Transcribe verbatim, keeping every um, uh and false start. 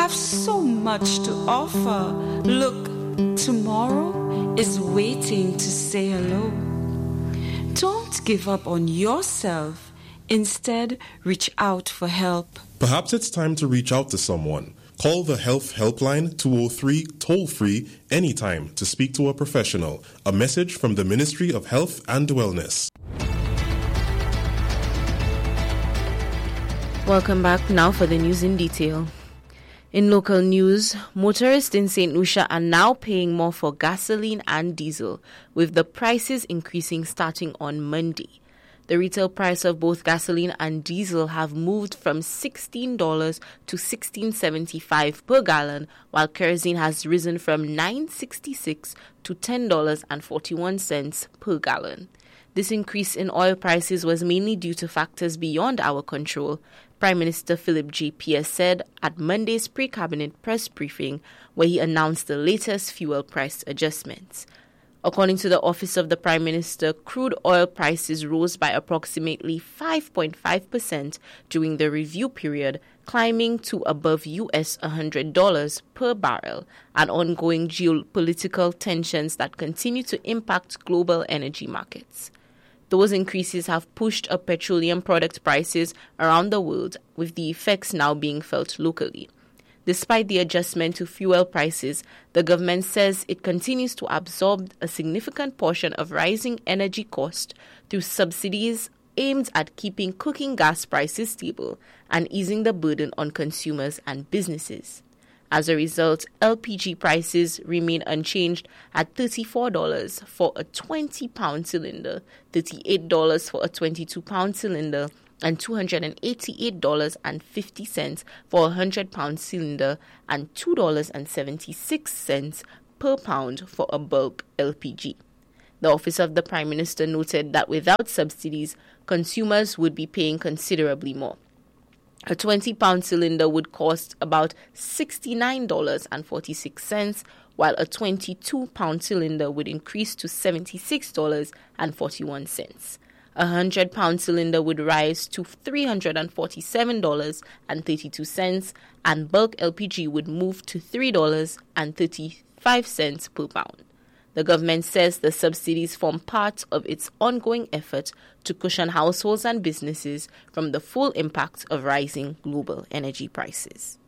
have so much to offer. Look, tomorrow is waiting to say hello. Don't give up on yourself. Instead, reach out for help. Perhaps it's time to reach out to someone. Call the Health Helpline two oh three toll-free anytime to speak to a professional. A message from the Ministry of Health and Wellness. Welcome back now for the news in detail. In local news, motorists in Saint Lucia are now paying more for gasoline and diesel, with the prices increasing starting on Monday. The retail price of both gasoline and diesel have moved from sixteen dollars to sixteen dollars and seventy-five cents per gallon, while kerosene has risen from nine dollars and sixty-six cents to ten dollars and forty-one cents per gallon. This increase in oil prices was mainly due to factors beyond our control, Prime Minister Philip J. Pierce said at Monday's pre-cabinet press briefing, where he announced the latest fuel price adjustments. According to the Office of the Prime Minister, crude oil prices rose by approximately five point five percent during the review period, climbing to above U S one hundred dollars per barrel, and ongoing geopolitical tensions that continue to impact global energy markets. Those increases have pushed up petroleum product prices around the world, with the effects now being felt locally. Despite the adjustment to fuel prices, the government says it continues to absorb a significant portion of rising energy costs through subsidies aimed at keeping cooking gas prices stable and easing the burden on consumers and businesses. As a result, L P G prices remain unchanged at thirty-four dollars for a twenty-pound cylinder, thirty-eight dollars for a twenty-two-pound cylinder, and two hundred eighty-eight dollars and fifty cents for a one hundred-pound cylinder, and two dollars and seventy-six cents per pound for a bulk L P G. The Office of the Prime Minister noted that without subsidies, consumers would be paying considerably more. A twenty-pound cylinder would cost about sixty-nine dollars and forty-six cents, while a twenty-two-pound cylinder would increase to seventy-six dollars and forty-one cents. A one hundred-pound cylinder would rise to three hundred forty-seven dollars and thirty-two cents, and bulk L P G would move to three dollars and thirty-five cents per pound. The government says the subsidies form part of its ongoing effort to cushion households and businesses from the full impact of rising global energy prices.